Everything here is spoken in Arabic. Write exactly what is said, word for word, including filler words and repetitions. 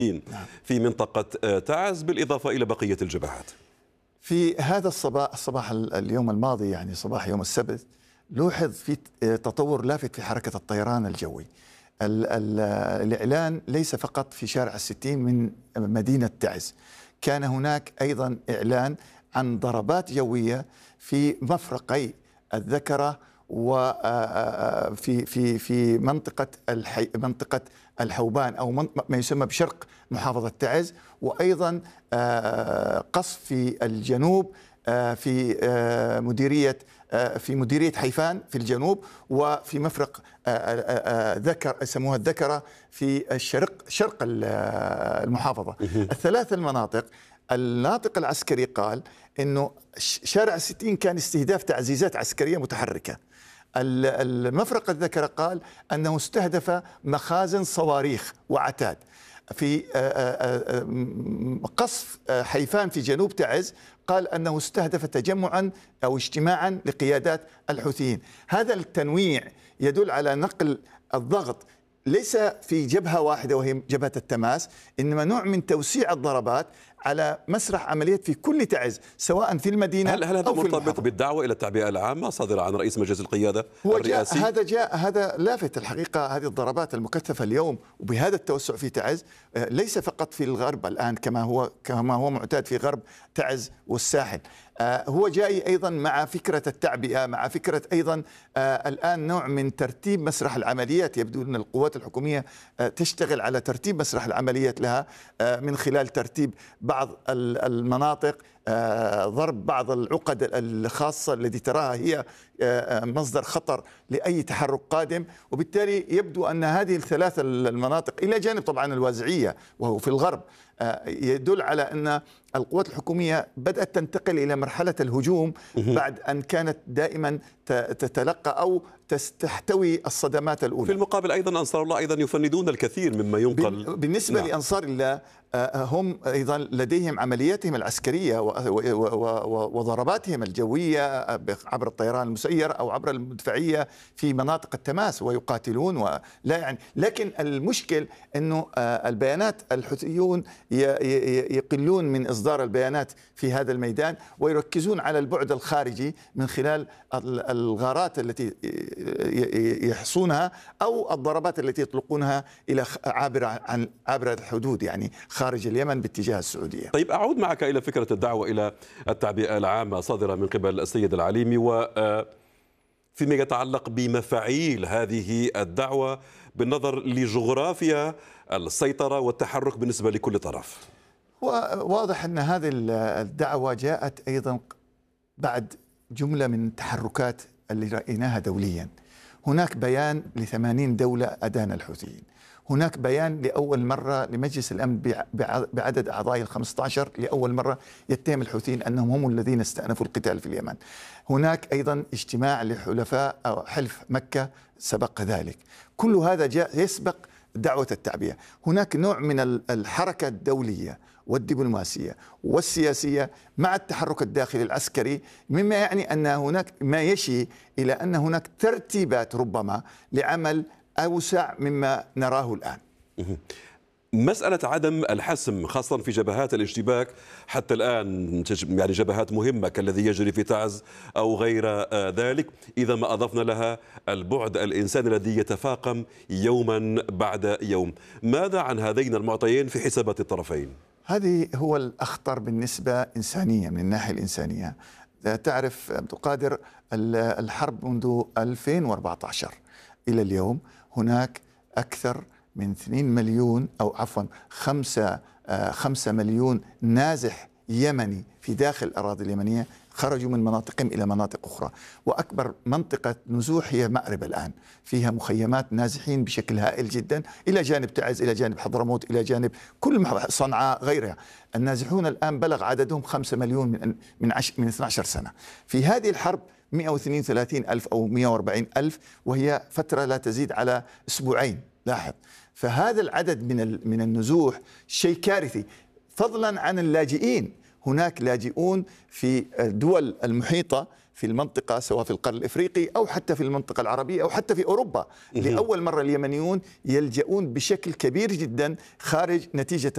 في منطقة تعز بالإضافة إلى بقية الجبهات. في هذا الصباح الصباح اليوم الماضي، يعني صباح يوم السبت، لوحظ في تطور لافت في حركة الطيران الجوي. ال ال الإعلان ليس فقط في شارع الستين من مدينة تعز، كان هناك أيضا إعلان عن ضربات جوية في مفرقي الذكرة وفي في في منطقة الحي منطقة الحوبان أو ما يسمى بشرق محافظة تعز، وأيضا قصف في الجنوب في مديرية في مديرية حيفان في الجنوب، وفي مفرق ذكر يسموها الذكرة في الشرق شرق المحافظة. الثلاث المناطق. الناطق العسكري قال إنه شارع الستين كان استهداف تعزيزات عسكرية متحركة. المفرق الذكرة قال أنه استهدف مخازن صواريخ وعتاد. في قصف حيفان في جنوب تعز قال أنه استهدف تجمعا أو اجتماعا لقيادات الحوثيين. هذا التنويع يدل على نقل الضغط ليس في جبهة واحدة وهي جبهة التماس، إنما نوع من توسيع الضربات على مسرح عمليات في كل تعز سواء في المدينة هل هل هذا أو في مرتبط المحافظة. بالدعوة إلى التعبئة العامة صادرة عن رئيس مجلس القيادة هو الرئاسي؟ جاء هذا جاء هذا لافت الحقيقة. هذه الضربات المكثفة اليوم وبهذا التوسع في تعز ليس فقط في الغرب الآن كما هو كما هو معتاد في غرب تعز والساحل، هو جاي أيضا مع فكرة التعبئة، مع فكرة أيضا الآن نوع من ترتيب مسرح العمليات. يبدو أن القوات الحكومية تشتغل على ترتيب مسرح العمليات لها من خلال ترتيب بعض المناطق، ضرب بعض العقد الخاصة التي تراها هي مصدر خطر لأي تحرك قادم. وبالتالي يبدو أن هذه الثلاث المناطق إلى جانب طبعا الوازعية وهو في الغرب يدل على أن القوات الحكومية بدأت تنتقل إلى مرحلة الهجوم بعد أن كانت دائما تتلقى أو تحتوي الصدمات الأولى. في المقابل أيضا أنصار الله أيضا يفندون الكثير مما ينقل. بالنسبة نعم. لأنصار الله هم أيضا لديهم عملياتهم العسكرية وضرباتهم الجوية عبر الطيران المسير أو عبر المدفعية في مناطق التماس ويقاتلون ولا يعني. لكن المشكل أنه البيانات الحوثيون يقلون من إصدار البيانات في هذا الميدان ويركزون على البعد الخارجي من خلال الغارات التي يحصونها أو الضربات التي يطلقونها إلى عابر عن عابر الحدود، يعني خارج اليمن باتجاه السعودية. طيب أعود معك إلى فكرة الدعوة إلى التعبئة العامة صادرة من قبل السيد العليمي، وفيما يتعلق بمفاعيل هذه الدعوة بالنظر لجغرافيا السيطرة والتحرك بالنسبة لكل طرف. واضح أن هذه الدعوة جاءت أيضا بعد جملة من التحركات اللي رأيناها دوليا. هناك بيان لثمانين دولة أدان الحوثيين، هناك بيان لأول مرة لمجلس الأمن بعدد أعضائه الخمسة عشر لأول مرة يتهم الحوثيين أنهم هم الذين استأنفوا القتال في اليمن. هناك أيضا اجتماع لحلفاء أو حلف مكة سبق ذلك. كل هذا جاء يسبق دعوة التعبئة. هناك نوع من الحركة الدولية والدبلوماسية والسياسية مع التحرك الداخلي العسكري، مما يعني أن هناك ما يشي إلى أن هناك ترتيبات ربما لعمل أوسع مما نراه الآن. مسألة عدم الحسم خاصة في جبهات الاشتباك حتى الآن، يعني جبهات مهمة كالذي يجري في تعز أو غير ذلك، إذا ما أضفنا لها البعد الإنساني الذي يتفاقم يوما بعد يوم، ماذا عن هذين المعطيين في حسابات الطرفين؟ هذه هو الأخطر بالنسبة إنسانية من الناحية الإنسانية. تعرف عبد القادر الحرب منذ ألفين وأربعة عشر إلى اليوم هناك أكثر من اثنين مليون أو عفوا خمسة خمسة مليون نازح يمني في داخل الأراضي اليمنية خرجوا من مناطقهم إلى مناطق أخرى، وأكبر منطقة نزوح هي مأرب الآن، فيها مخيمات نازحين بشكل هائل جدا إلى جانب تعز إلى جانب حضرموت إلى جانب كل صنعاء غيرها. النازحون الآن بلغ عددهم خمسة مليون من من من اثنتي عشرة سنة. في هذه الحرب مئة واثنين وثلاثين ألف أو مئة وأربعين ألف، وهي فترة لا تزيد على أسبوعين. لاحظ، فهذا العدد من من النزوح شيء كارثي، فضلا عن اللاجئين. هناك لاجئون في الدول المحيطة في المنطقة سواء في القرن الإفريقي أو حتى في المنطقة العربية أو حتى في أوروبا. لأول مرة اليمنيون يلجؤون بشكل كبير جدا خارج نتيجة